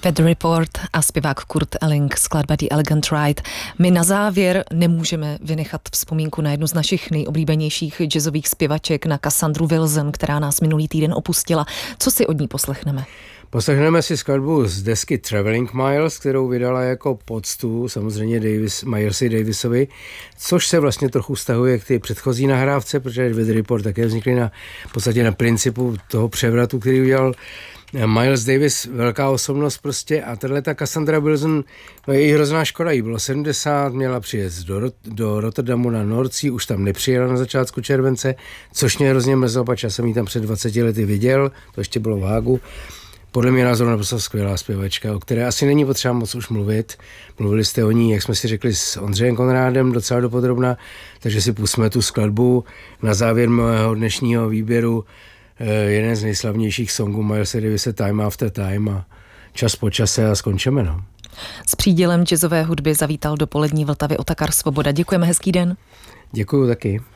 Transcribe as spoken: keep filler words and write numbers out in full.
Weather Report a zpěvák Kurt Elling, skladba The Elegant Ride. My na závěr nemůžeme vynechat vzpomínku na jednu z našich nejoblíbenějších jazzových zpěvaček, na Cassandru Wilson, která nás minulý týden opustila. Co si od ní poslechneme? Poslechneme si skladbu z desky Traveling Miles, kterou vydala jako poctu samozřejmě Davis, Milesi Davisovi, což se vlastně trochu vztahuje k té předchozí nahrávce, protože Weather Report také vznikly na, v podstatě na principu toho převratu, který udělal Miles Davis, velká osobnost prostě, a tato Cassandra Wilson, no je jí hrozná škoda, jí bylo sedmdesát, měla přijet do, do Rotterdamu na Nordsee, už tam nepřijela na začátku července, což mě hrozně mrzelo, protože já jsem jí tam před dvaceti lety viděl, to ještě bylo v Hágu. Podle mě názoru naprosto skvělá zpěvačka, o které asi není potřeba moc už mluvit. Mluvili jste o ní, jak jsme si řekli, s Ondřejem Konrádem docela dopodrobna, takže si pustíme tu skladbu na závěr mého dnešního výběru. Jeden z nejslavnějších songů Milese Davise, Time After Time, a čas po čase a skončíme. No. S přídělem jazzové hudby zavítal do polední Vltavy Otakar Svoboda. Děkujeme, hezký den. Děkuju taky.